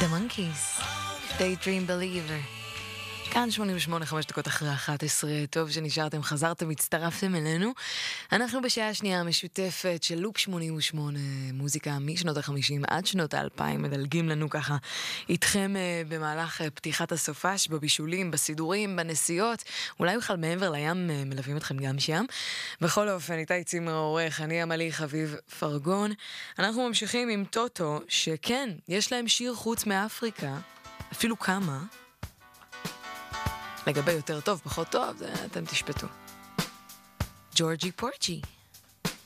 The Monkeys, Daydream Believer. כאן 88 5 דקות אחרי 11, טוב שנשארתם, חזרתם, הצטרפתם אלינו. אנחנו בשעה השנייה המשותפת של לופ 88, מוזיקה משנות ה-50 עד שנות ה-2000, מדלגים לנו ככה איתכם במהלך פתיחת הסופש, בבישולים, בסידורים, בנסיעות, אולי בכלל מעבר לים מלווים אתכם גם שם. בכל אופן, איתי צימר העורך, אני עמלי חביב פרגון. אנחנו ממשיכים עם טוטו, שכן, יש להם שיר חוץ מאפריקה, אפילו כמה. לגבי יותר טוב, פחות טוב, זה אתם תשפטו. ג'ורג'י פורצ'י.